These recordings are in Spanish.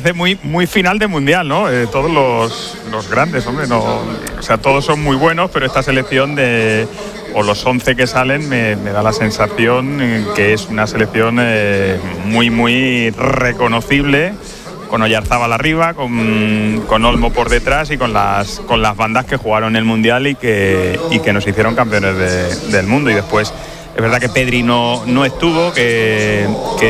parece muy, muy final de mundial, ¿no? Todos los grandes, hombre, no, o sea, todos son muy buenos, pero esta selección o los 11 que salen me da la sensación que es una selección muy, muy reconocible, con Oyarzábal arriba, con Olmo por detrás y con las bandas que jugaron el mundial y que nos hicieron campeones del mundo. Y después es verdad que Pedri no estuvo, que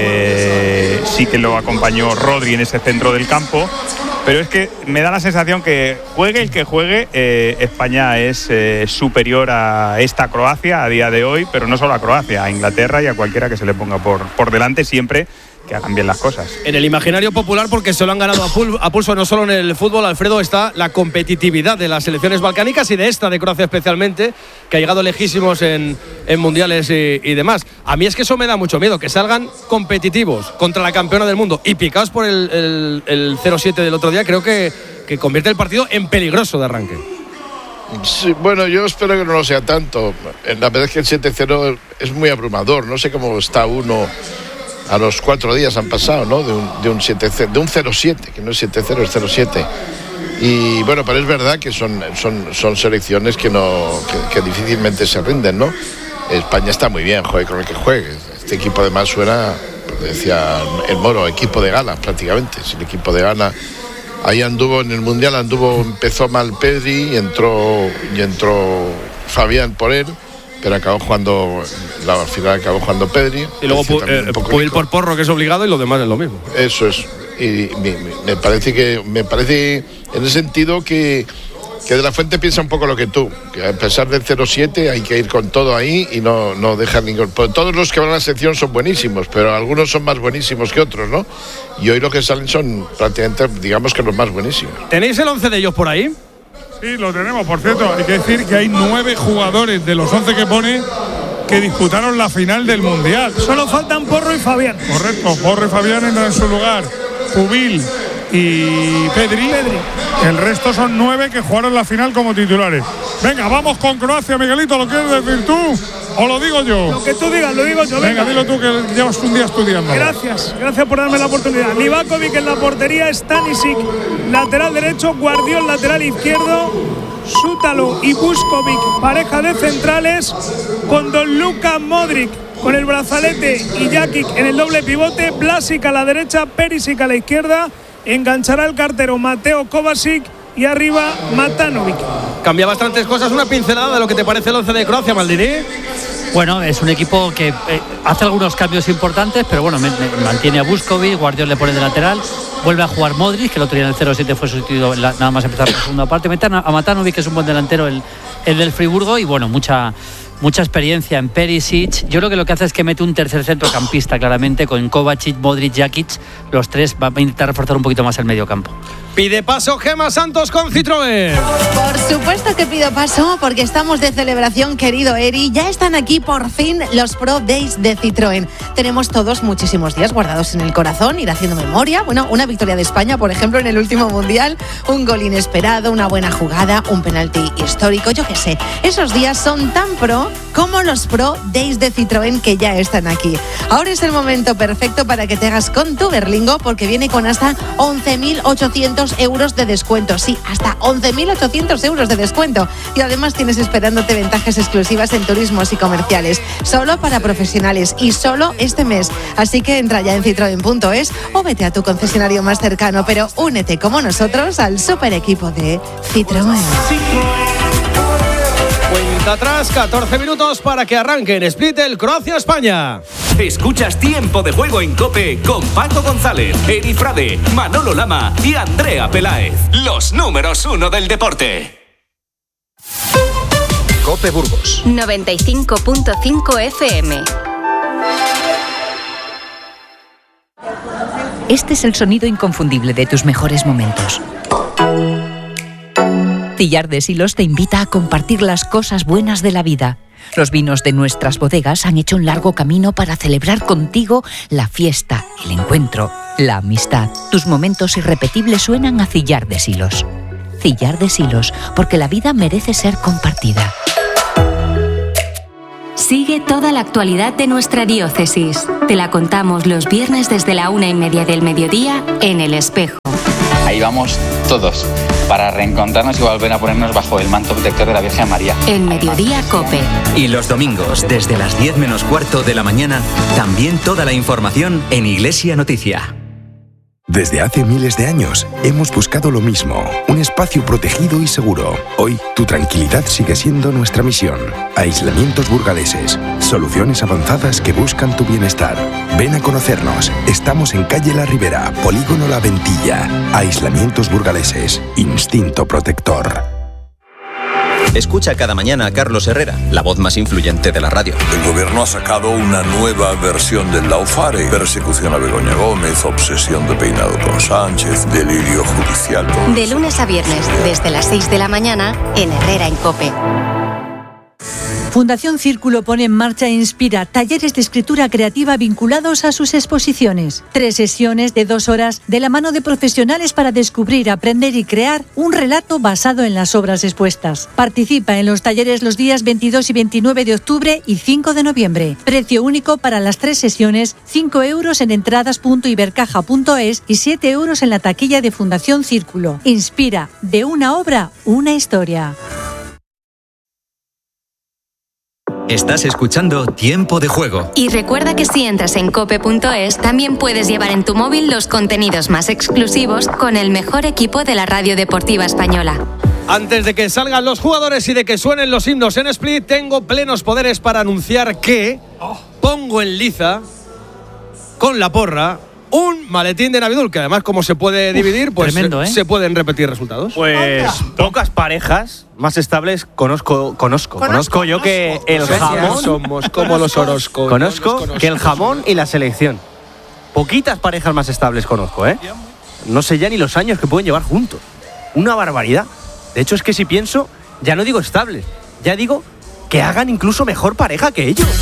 sí que lo acompañó Rodri en ese centro del campo, pero es que me da la sensación que juegue el que juegue, España es superior a esta Croacia a día de hoy, pero no solo a Croacia, a Inglaterra y a cualquiera que se le ponga por delante, siempre que hagan bien las cosas. En el imaginario popular, porque se lo han ganado a pulso, no solo en el fútbol, Alfredo, está la competitividad de las selecciones balcánicas y de esta, de Croacia especialmente, que ha llegado lejísimos en mundiales y demás. A mí es que eso me da mucho miedo, que salgan competitivos contra la campeona del mundo y picados por el 0-7 del otro día. Creo que convierte el partido en peligroso de arranque. Sí, bueno, yo espero que no lo sea tanto. La verdad es que el 7-0 es muy abrumador. No sé cómo está uno. A los 4 días han pasado, ¿no? De un 7-0, de un 0-7, que no es 7-0, es 0-7. Y bueno, pero es verdad que son selecciones que difícilmente se rinden, ¿no? España está muy bien, juegue con el que juegue. Este equipo además suena, decía el Moro, equipo de gala prácticamente. Es el equipo de gala. Ahí anduvo en el Mundial, empezó mal Pedri y entró Fabián por él, pero acabó jugando, al final acabó jugando Pedri. Y luego Puig por Porro, que es obligado, y lo demás es lo mismo. Eso es. Y me parece en ese sentido que De la Fuente piensa un poco lo que tú, que a pesar del 0-7 hay que ir con todo ahí y no dejar ningún... Todos los que van a la sección son buenísimos, pero algunos son más buenísimos que otros, ¿no? Y hoy lo que salen son prácticamente, digamos que los más buenísimos. ¿Tenéis el 11 de ellos por ahí? Sí, lo tenemos. Por cierto, hay que decir que hay 9 jugadores de los 11 que pone que disputaron la final del Mundial. Solo faltan Porro y Fabián. Correcto, Porro y Fabián entran en su lugar. Pubil y Pedri. El resto son 9 que jugaron la final como titulares. Venga, vamos con Croacia, Miguelito. ¿Lo quieres decir tú o lo digo yo? Lo que tú digas, lo digo yo. Venga, dilo tú, que llevas un día estudiando. Gracias por darme la oportunidad. Livakovic en la portería, Stanisic lateral derecho, Guardiol lateral izquierdo, Sútalo y Vuskovic pareja de centrales, con Don Luka Modric con el brazalete y Jakic en el doble pivote, Vlasic a la derecha, Perisic a la izquierda, enganchará el cartero Mateo Kovacic y arriba Matanovic. Cambia bastantes cosas, una pincelada de lo que te parece el 11 de Croacia, Maldini. Bueno, es un equipo que hace algunos cambios importantes, pero bueno, mantiene a Vuskovic, Guardiol le pone de lateral, vuelve a jugar Modric, que el otro día en el 0-7 fue sustituido nada más empezar la segunda parte, metan a Matanovic, que es un buen delantero, el del Friburgo, y bueno, mucha experiencia en Perisic. Yo creo que lo que hace es que mete un tercer centrocampista claramente, con Kovacic, Modric, Jakic, los tres. Va a intentar reforzar un poquito más el medio campo. Pide paso Gemma Santos con Citroën. Por supuesto que pido paso, porque estamos de celebración, querido Eri. Ya están aquí por fin los Pro Days de Citroën. Tenemos todos muchísimos días guardados en el corazón, ir haciendo memoria. Bueno, una victoria de España, por ejemplo, en el último Mundial, un gol inesperado, una buena jugada, un penalti histórico, yo qué sé. Esos días son tan pro como los Pro Days de Citroën, que ya están aquí. Ahora es el momento perfecto para que te hagas con tu Berlingo, porque viene con hasta 11.800 euros de descuento. Sí, hasta 11.800 euros de descuento. Y además tienes esperándote ventajas exclusivas en turismos y comerciales, solo para profesionales y solo este mes. Así que entra ya en citroen.es o vete a tu concesionario más cercano, pero únete como nosotros al super equipo de Citroën. Cuenta atrás, 14 minutos para que arranque en Split el Croacia-España. Escuchas Tiempo de Juego en COPE con Paco González, Eri Frade, Manolo Lama y Andrea Peláez. Los números 1 del deporte. COPE Burgos 95.5 FM. Este es el sonido inconfundible de tus mejores momentos. Cillar de Silos te invita a compartir las cosas buenas de la vida. Los vinos de nuestras bodegas han hecho un largo camino para celebrar contigo la fiesta, el encuentro, la amistad. Tus momentos irrepetibles suenan a Cillar de Silos. Cillar de Silos, porque la vida merece ser compartida. Sigue toda la actualidad de nuestra diócesis. Te la contamos los viernes desde la 1:30 del mediodía en El Espejo. vivamos todos para reencontrarnos y volver a ponernos bajo el manto protector de la Virgen María. En Mediodía COPE. Y los domingos, desde las 10 menos cuarto de la mañana, también toda la información en Iglesia Noticia. Desde hace miles de años hemos buscado lo mismo, un espacio protegido y seguro. Hoy, tu tranquilidad sigue siendo nuestra misión. Aislamientos burgaleses, soluciones avanzadas que buscan tu bienestar. Ven a conocernos. Estamos en calle La Ribera, Polígono La Ventilla. Aislamientos burgaleses, instinto protector. Escucha cada mañana a Carlos Herrera, la voz más influyente de la radio. El gobierno ha sacado una nueva versión del Laufare. Persecución a Begoña Gómez, obsesión de peinado con Sánchez, delirio judicial. De lunes a viernes, desde las 6 de la mañana, en Herrera en COPE. Fundación Círculo pone en marcha e inspira talleres de escritura creativa vinculados a sus exposiciones. 3 sesiones de 2 horas de la mano de profesionales para descubrir, aprender y crear un relato basado en las obras expuestas. Participa en los talleres los días 22 y 29 de octubre y 5 de noviembre. Precio único para las 3 sesiones, 5 euros en entradas.ibercaja.es y 7 euros en la taquilla de Fundación Círculo. Inspira, de una obra, una historia. Estás escuchando Tiempo de Juego. Y recuerda que si entras en cope.es, también puedes llevar en tu móvil los contenidos más exclusivos con el mejor equipo de la radio deportiva española. Antes de que salgan los jugadores y de que suenen los himnos en Split, tengo plenos poderes para anunciar que pongo en liza con la porra un maletín de Navidul, que además como se puede dividir, pues tremendo, se pueden repetir resultados. Pues pocas parejas más estables conozco yo que el jamón. Somos como los horóscopos. Conozco que el jamón y la selección. Poquitas parejas más estables conozco, ¿eh? No sé ya ni los años que pueden llevar juntos. Una barbaridad. De hecho, es que si pienso, ya no digo estables, ya digo que hagan incluso mejor pareja que ellos.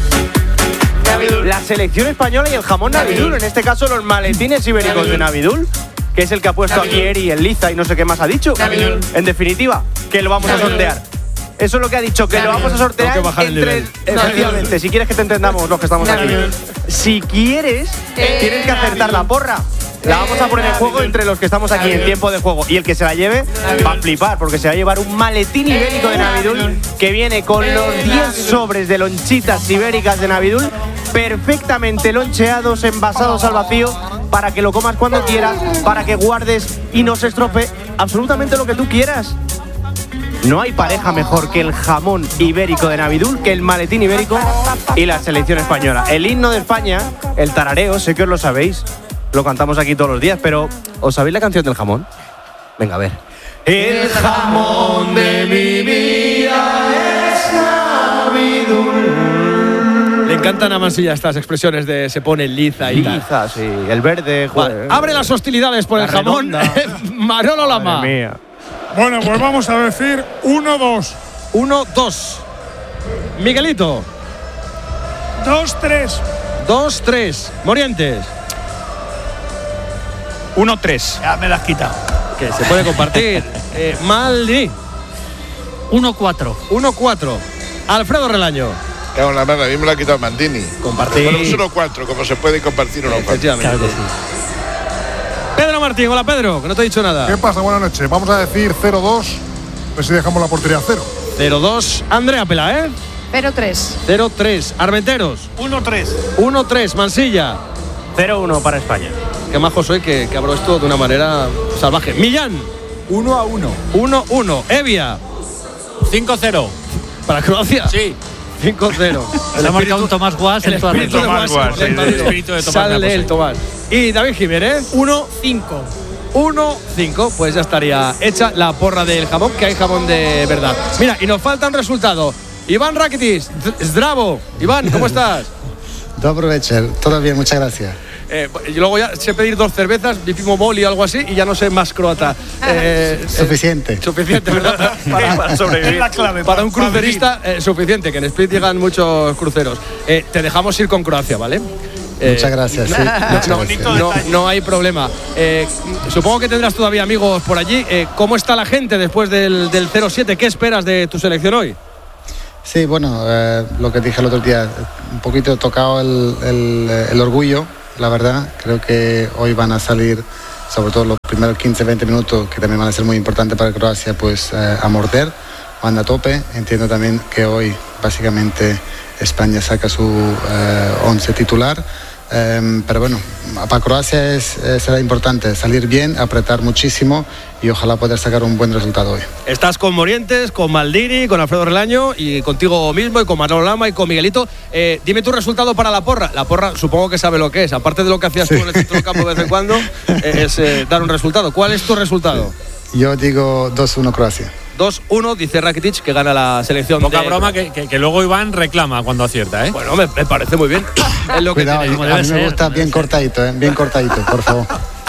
La selección española y el jamón Navidul, en este caso los maletines ibéricos de Navidul, que es el que ha puesto aquí Eri, el Liza y no sé qué más ha dicho. En definitiva, que lo vamos a sortear. Eso es lo que ha dicho, que lo vamos a sortear entre... Efectivamente, si quieres que te entendamos los que estamos aquí. Si quieres, tienes que acertar la porra. La vamos a poner en juego entre los que estamos aquí en Tiempo de Juego. Y el que se la lleve va a flipar, porque se va a llevar un maletín ibérico de Navidul que viene con los 10 sobres de lonchitas ibéricas de Navidul, perfectamente loncheados, envasados al vacío, para que lo comas cuando quieras, para que guardes y no se estropee absolutamente lo que tú quieras. No hay pareja mejor que el jamón ibérico de Navidul, que el maletín ibérico y la selección española. El himno de España, el tarareo, sé que os lo sabéis. Lo cantamos aquí todos los días, pero ¿os sabéis la canción del jamón? Venga, a ver. El jamón de mi vida es Navidul. Le encantan a Mansilla estas expresiones de se pone liza y tal. Liza, sí. El verde. Vale. Abre las hostilidades por el jamón. Manolo Lama. Madre mía. Bueno, pues vamos a decir 1-2. 1-2. Miguelito. 2-3. 2-3. Morientes. 1-3. Ya me la has quitado. Que se puede compartir. Maldi. 1-4. 1-4. Alfredo Relaño. Cago en la mano, a mí me lo ha quitado Mandini. Compartir. Bueno, 1-4, como se puede compartir 1-4. Efectivamente. Claro que sí. Pedro Martín, hola Pedro, que no te he dicho nada. ¿Qué pasa? Buenas noches. Vamos a decir 0-2, pues si dejamos la portería a 0. 0-2. Andrea Pela, 0-3. 0-3. Armenteros. 1-3. 1-3. Mansilla. 0-1 para España. Qué majo soy que abro esto de una manera salvaje. Millán. 1-1. 1-1. Evia. 5-0. ¿Para Croacia? Sí. 5-0. Se ha marcado un Tomás Guas en toda la El espíritu de Tomás. Sale el Tomás. Y David Jiménez. 1-5. 1-5. Pues ya estaría hecha la porra del jamón, que hay jamón de verdad. Mira, y nos falta un resultado. Iván Rakitic. Zdravo. Iván, ¿cómo estás? Dobro večer. Todo bien, muchas gracias. Y luego ya sé pedir 2 cervezas, Bipimo Moli o algo así, y ya no sé más croata. Suficiente. Suficiente, ¿verdad? Para sobrevivir. Es la clave. Para un crucerista, suficiente, que en Split llegan muchos cruceros. Te dejamos ir con Croacia, ¿vale? Muchas gracias, sí. No hay problema. Supongo que tendrás todavía amigos por allí. ¿Cómo está la gente después del 0-7? ¿Qué esperas de tu selección hoy? Sí, bueno, lo que dije el otro día, un poquito tocado el orgullo. La verdad, creo que hoy van a salir sobre todo los primeros 15-20 minutos, que también van a ser muy importantes para Croacia, pues a morder, van a tope. Entiendo también que hoy básicamente España saca su 11 titular. Pero bueno, para Croacia será importante salir bien, apretar muchísimo y ojalá poder sacar un buen resultado hoy. Estás con Morientes, con Maldini, con Alfredo Relaño y contigo mismo y con Manolo Lama y con Miguelito. Dime tu resultado para la porra. La porra supongo que sabe lo que es. Aparte de lo que hacías tú en el centro del campo de vez en cuando, es dar un resultado. ¿Cuál es tu resultado? Yo digo 2-1 Croacia. 2-1, dice Rakitic, que gana la selección. Poca broma que luego Iván reclama cuando acierta, ¿eh? Bueno, me parece muy bien. Es lo Cuidado, que a mí me gusta bien cortadito, bien cortadito, por favor.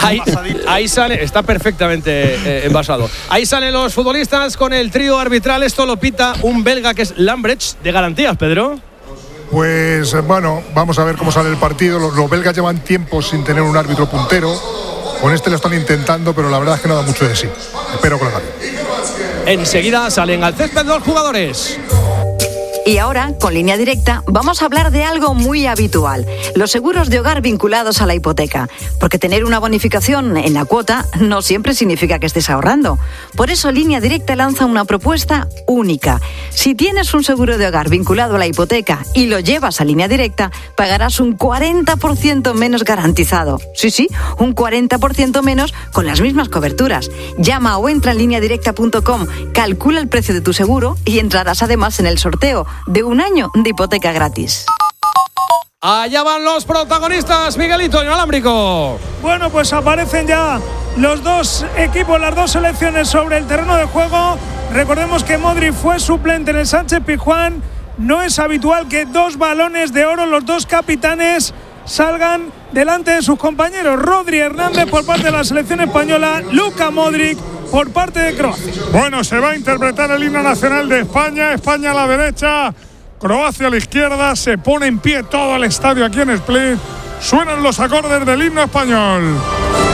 Ahí sale, está perfectamente envasado. Ahí salen los futbolistas con el trío arbitral. Esto lo pita un belga que es Lambrecht, de garantías, Pedro. Pues bueno, vamos a ver cómo sale el partido. Los belgas llevan tiempo sin tener un árbitro puntero. Con este lo están intentando, pero la verdad es que no da mucho de sí. Espero que lo hagan. Enseguida salen al césped dos jugadores. Y ahora, con Línea Directa, vamos a hablar de algo muy habitual: los seguros de hogar vinculados a la hipoteca. Porque tener una bonificación en la cuota no siempre significa que estés ahorrando. Por eso Línea Directa lanza una propuesta única. Si tienes un seguro de hogar vinculado a la hipoteca y lo llevas a Línea Directa, pagarás un 40% menos garantizado. Sí, un 40% menos con las mismas coberturas. Llama o entra en lineadirecta.com, calcula el precio de tu seguro y entrarás además en el sorteo de un año de hipoteca gratis. Allá van los protagonistas, Miguelito Inalámbrico. Bueno, pues aparecen ya los dos equipos, las dos selecciones sobre el terreno de juego. Recordemos que Modric fue suplente en el Sánchez-Pizjuán. No es habitual que dos balones de oro, los dos capitanes, salgan delante de sus compañeros. Rodri Hernández por parte de la selección española, Luka Modric por parte de Croacia. Bueno, se va a interpretar el himno nacional de España. España a la derecha, Croacia a la izquierda. Se pone en pie todo el estadio aquí en Split. Suenan los acordes del himno español.